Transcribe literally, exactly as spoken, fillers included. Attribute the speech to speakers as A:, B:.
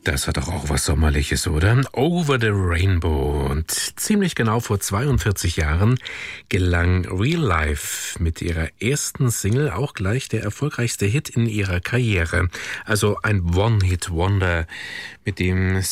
A: Das hat doch auch was Sommerliches, oder? Over the Rainbow. Und ziemlich genau vor zweiundvierzig Jahren gelang Real Life mit ihrer ersten Single auch gleich der erfolgreichste Hit in ihrer Karriere. Also ein One-Hit-Wonder, mit dem